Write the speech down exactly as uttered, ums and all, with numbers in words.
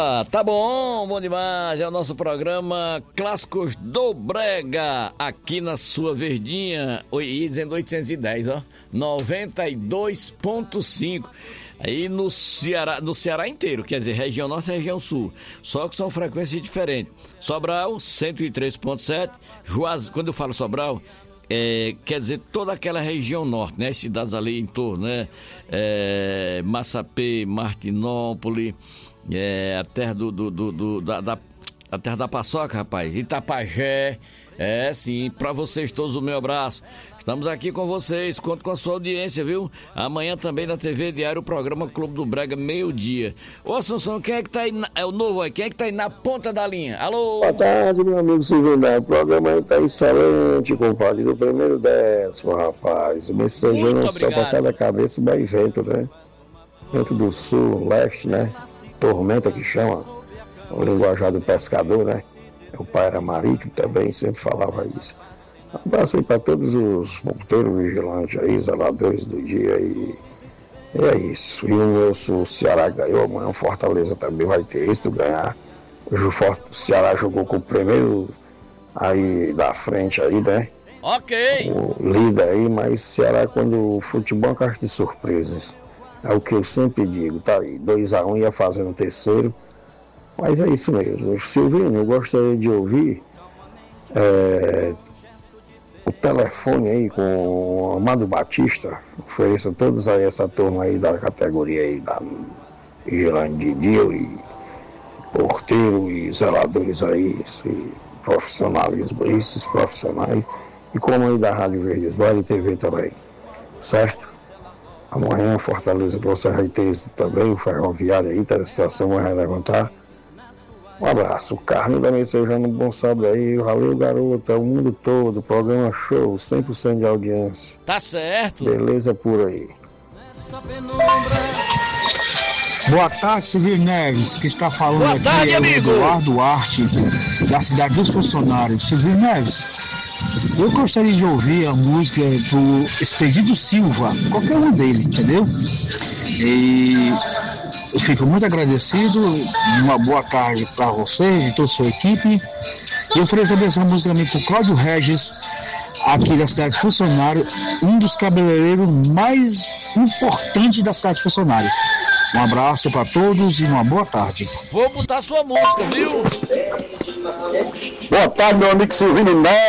Ah, tá bom, bom demais. É o nosso programa Clássicos do Brega, aqui na sua Verdinha, oi, dizendo oitocentos e dez, ó, noventa e dois ponto cinco. Aí no Ceará, no Ceará inteiro, quer dizer, região norte e região sul. Só que são frequências diferentes. Sobral, cento e três ponto sete. Juazeiro, quando eu falo Sobral, é, quer dizer toda aquela região norte, né? As cidades ali em torno, né? É, Massapê, Martinópolis, é, a terra do, do, do, do da, da, a terra da paçoca, rapaz, Itapajé. É, sim, pra vocês todos o meu abraço. Estamos aqui com vocês, conto com a sua audiência, viu? Amanhã também na T V Diário, o programa Clube do Brega, meio-dia. Ô, Assunção, quem é que tá aí, na, é o novo aí, quem é que tá aí na ponta da linha? Alô? Boa tarde, meu amigo Silvio. O programa aí tá excelente, compadre, do primeiro décimo, rapaz. O mensageiro não só pra cada cabeça, vai vento, né? Vento do sul, leste, né? Tormenta que chama, o linguajar do pescador, né? Meu pai era marítimo também, sempre falava isso. Um abraço aí para todos os ponteiros vigilantes aí, zeladores do dia e, e é isso. E o meu o Ceará ganhou, amanhã o Fortaleza também vai ter isso, ganhar. Hoje o Ceará jogou com o primeiro aí da frente aí, né? Ok. O líder aí, mas Ceará quando o futebol é uma caixa de surpresas. É o que eu sempre digo, tá aí, dois a um ia fazendo um terceiro. Mas é isso mesmo. Silvinho, eu gostaria de ouvir é, o telefone aí com o Amado Batista. Ofereça todos aí, essa turma aí da categoria aí, da vigilante de dia e porteiro e zeladores aí, esse profissionalismo, esses profissionais. E como aí da Rádio Verdes Bar e T V também, certo? Amanhã Fortaleza você vai ter esse também, o ferroviário aí, tá, a situação vai levantar. Um abraço, o Carlos da Messejana, um bom sábado aí, valeu garota, o mundo todo, programa show, cem por cento de audiência. Tá certo. Beleza por aí. Boa tarde, Silvio Neves, que está falando Boa aqui tarde, é o amigo. Eduardo Arte, da cidade dos funcionários. Silvio Neves, eu gostaria de ouvir a música do Expedito Silva, qualquer um deles, entendeu? E eu fico muito agradecido, uma boa tarde para você e toda a sua equipe. E eu ofereço essa música também para o Cláudio Regis, aqui da cidade de Funcionário, um dos cabeleireiros mais importantes da cidade de Funcionários. Um abraço para todos e uma boa tarde. Vou botar sua música, viu? Boa tarde, meu amigo Silvino Neves.